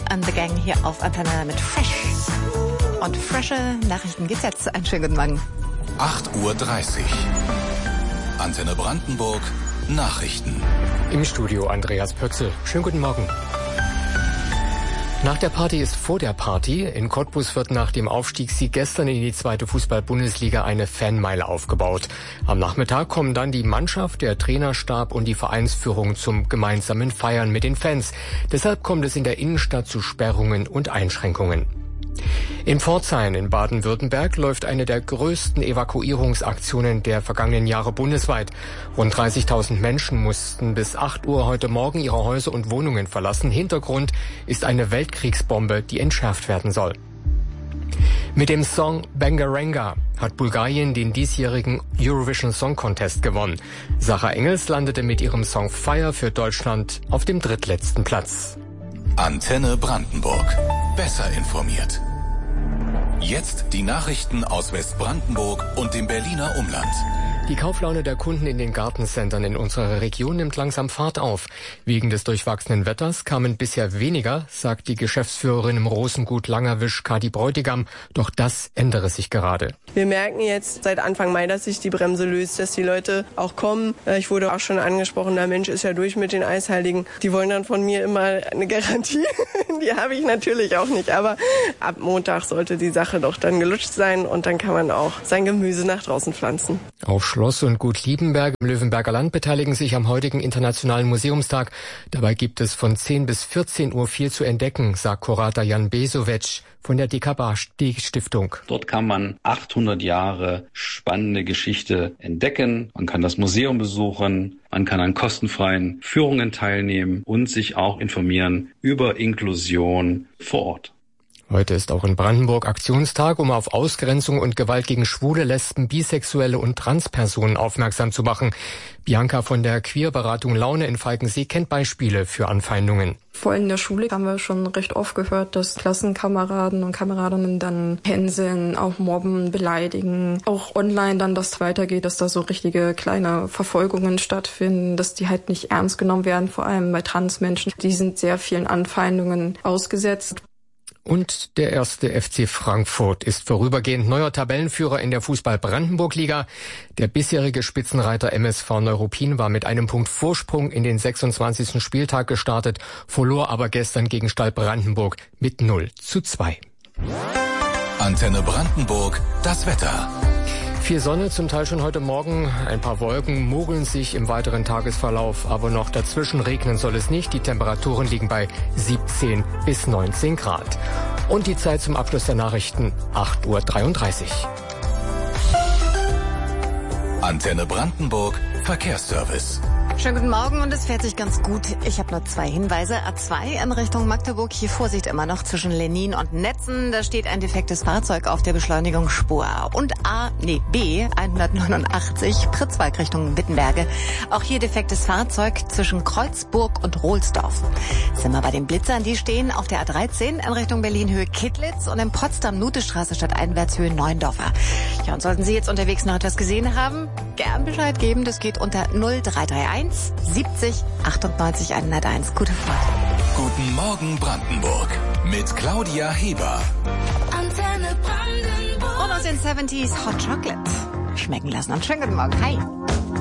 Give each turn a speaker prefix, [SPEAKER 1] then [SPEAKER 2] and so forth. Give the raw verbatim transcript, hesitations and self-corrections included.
[SPEAKER 1] Kool and the Gang hier auf Antenne mit Fresh. Und frische Nachrichten geht's jetzt. Einen schönen guten Morgen.
[SPEAKER 2] acht Uhr dreißig. Antenne Brandenburg. Nachrichten.
[SPEAKER 3] Im Studio Andreas Pötzl. Schönen guten Morgen. Nach der Party ist vor der Party. In Cottbus wird nach dem Aufstiegssieg gestern in die zweite Fußball-Bundesliga eine Fanmeile aufgebaut. Am Nachmittag kommen dann die Mannschaft, der Trainerstab und die Vereinsführung zum gemeinsamen Feiern mit den Fans. Deshalb kommt es in der Innenstadt zu Sperrungen und Einschränkungen. In Pforzheim in Baden-Württemberg läuft eine der größten Evakuierungsaktionen der vergangenen Jahre bundesweit. Rund dreißigtausend Menschen mussten bis acht Uhr heute Morgen ihre Häuser und Wohnungen verlassen. Hintergrund ist eine Weltkriegsbombe, die entschärft werden soll. Mit dem Song Bangaranga hat Bulgarien den diesjährigen Eurovision Song Contest gewonnen. Sarah Engels landete mit ihrem Song Fire für Deutschland auf dem drittletzten Platz.
[SPEAKER 2] Antenne Brandenburg. Besser informiert. Jetzt die Nachrichten aus Westbrandenburg und dem Berliner Umland.
[SPEAKER 3] Die Kauflaune der Kunden in den Gartencentern in unserer Region nimmt langsam Fahrt auf. Wegen des durchwachsenen Wetters kamen bisher weniger, sagt die Geschäftsführerin im Rosengut Langerwisch, Kati Bräutigam. Doch das ändere sich gerade.
[SPEAKER 4] Wir merken jetzt seit Anfang Mai, dass sich die Bremse löst, dass die Leute auch kommen. Ich wurde auch schon angesprochen, der Mensch ist ja durch mit den Eisheiligen. Die wollen dann von mir immer eine Garantie. Die habe ich natürlich auch nicht. Aber ab Montag sollte die Sache doch dann gelutscht sein und dann kann man auch sein Gemüse nach draußen pflanzen.
[SPEAKER 3] Auf Schloss und Gut Liebenberg im Löwenberger Land beteiligen sich am heutigen Internationalen Museumstag. Dabei gibt es von zehn bis vierzehn Uhr viel zu entdecken, sagt Kurator Jan Besovic von der D K B A-Stiftung.
[SPEAKER 5] Dort kann man achthundert Jahre spannende Geschichte entdecken. Man kann das Museum besuchen. Man kann an kostenfreien Führungen teilnehmen und sich auch informieren über Inklusion vor Ort.
[SPEAKER 3] Heute ist auch in Brandenburg Aktionstag, um auf Ausgrenzung und Gewalt gegen Schwule, Lesben, Bisexuelle und Transpersonen aufmerksam zu machen. Bianca von der Queerberatung Laune in Falkensee kennt Beispiele für Anfeindungen.
[SPEAKER 6] Vor allem in der Schule haben wir schon recht oft gehört, dass Klassenkameraden und Kameradinnen dann hänseln, auch mobben, beleidigen. Auch online dann das weitergeht, dass da so richtige kleine Verfolgungen stattfinden, dass die halt nicht ernst genommen werden, vor allem bei Transmenschen. Die sind sehr vielen Anfeindungen ausgesetzt.
[SPEAKER 3] Und der erste F C Frankfurt ist vorübergehend neuer Tabellenführer in der Fußball-Brandenburg-Liga. Der bisherige Spitzenreiter M S V Neuruppin war mit einem Punkt Vorsprung in den sechsundzwanzigsten Spieltag gestartet, verlor aber gestern gegen Stall Brandenburg mit null zu zwei.
[SPEAKER 2] Antenne Brandenburg, das Wetter.
[SPEAKER 3] Viel Sonne, zum Teil schon heute Morgen. Ein paar Wolken mogeln sich im weiteren Tagesverlauf, aber noch dazwischen regnen soll es nicht. Die Temperaturen liegen bei siebzehn bis neunzehn Grad. Und die Zeit zum Abschluss der Nachrichten, acht Uhr dreiunddreißig.
[SPEAKER 2] Antenne Brandenburg, Verkehrsservice.
[SPEAKER 1] Schönen guten Morgen und es fährt sich ganz gut. Ich habe nur zwei Hinweise. A zwei in Richtung Magdeburg. Hier Vorsicht immer noch zwischen Lenin und Netzen. Da steht ein defektes Fahrzeug auf der Beschleunigungsspur. Und A, nee, B, hundertneunundachtzig, Pritzwalk Richtung Wittenberge. Auch hier defektes Fahrzeug zwischen Kreuzburg und Rohlsdorf. Sind wir bei den Blitzern, die stehen auf der A dreizehn in Richtung Berlin-Höhe Kittlitz und in Potsdam-Nutestraße statt Einwärtshöhe Neuendorfer. Ja, und sollten Sie jetzt unterwegs noch etwas gesehen haben, gern Bescheid geben. Das geht unter null drei drei eins siebzig achtundneunzig hunderteins. Gute Fahrt.
[SPEAKER 2] Guten Morgen Brandenburg mit Claudia Heber.
[SPEAKER 1] Und aus den siebziger Hot Chocolate schmecken lassen. Und schönen guten Morgen. Hi.